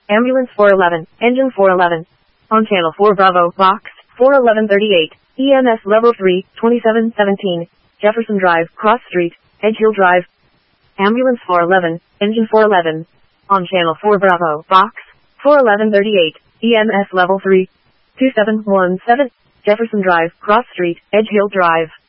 Ambulance 411, Engine 411. On Channel 4 Bravo, Box 41138, EMS Level 3, 2717, Jefferson Drive, Cross Street, Edge Hill Drive. Ambulance 411, Engine 411. On Channel 4 Bravo, Box 41138, EMS Level 3, 2717, Jefferson Drive, Cross Street, Edge Hill Drive.